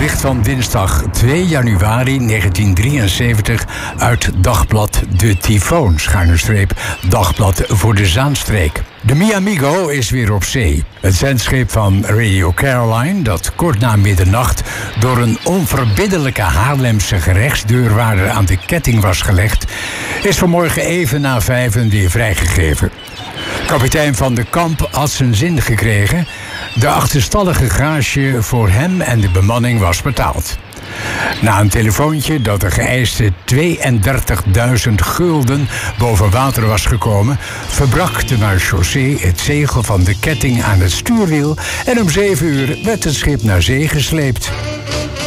bericht van dinsdag 2 januari 1973 uit Dagblad De Tyfoon, Dagblad voor de Zaanstreek. De Mi Amigo is weer op zee. Het zendschip van Radio Caroline, dat kort na middernacht door een onverbiddelijke Haarlemse gerechtsdeurwaarder aan de ketting was gelegd, is vanmorgen even na 5 weer vrijgegeven. Kapitein Van de Kamp had zijn zin gekregen. De achterstallige gage voor hem en de bemanning was betaald. Na een telefoontje dat de geëiste 32.000 gulden boven water was gekomen, verbrak de marechaussee het zegel van de ketting aan het stuurwiel en om 7 uur werd het schip naar zee gesleept.